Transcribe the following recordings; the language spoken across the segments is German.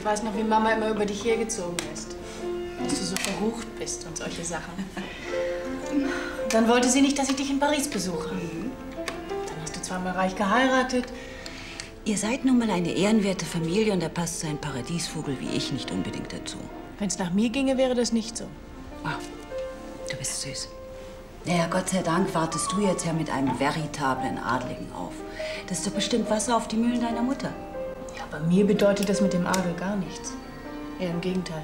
Ich weiß noch, wie Mama immer über dich hergezogen ist. Dass du so verrucht bist und solche Sachen. Dann wollte sie nicht, dass ich dich in Paris besuche. Dann hast du zweimal reich geheiratet. Ihr seid nun mal eine ehrenwerte Familie und da passt so ein Paradiesvogel wie ich nicht unbedingt dazu. Wenn es nach mir ginge, wäre das nicht so. Ah, du bist süß. Naja, Gott sei Dank wartest du jetzt ja mit einem veritablen Adligen auf. Das ist doch bestimmt Wasser auf die Mühlen deiner Mutter. Ja, bei mir bedeutet das mit dem Adel gar nichts. Eher im Gegenteil.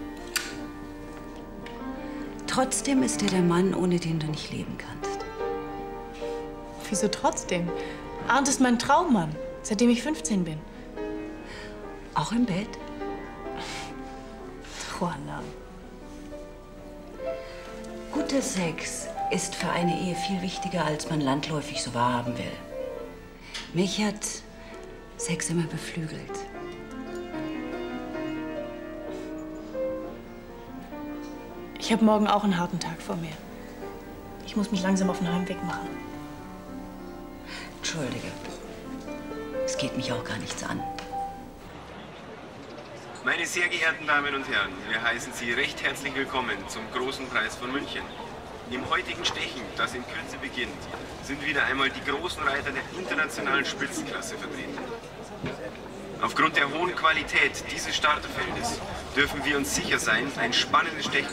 Trotzdem ist er der Mann, ohne den du nicht leben kannst. Wieso trotzdem? Arndt ist mein Traummann, seitdem ich 15 bin. Auch im Bett? Juana. Guter Sex ist für eine Ehe viel wichtiger, als man landläufig so wahrhaben will. Mich hat Sex immer beflügelt. Ich habe morgen auch einen harten Tag vor mir. Ich muss mich langsam auf den Heimweg machen. Entschuldige. Es geht mich auch gar nichts an. Meine sehr geehrten Damen und Herren, wir heißen Sie recht herzlich willkommen zum Großen Preis von München. Im heutigen Stechen, das in Kürze beginnt, sind wieder einmal die großen Reiter der internationalen Spitzenklasse vertreten. Aufgrund der hohen Qualität dieses Starterfeldes dürfen wir uns sicher sein, ein spannendes Stechen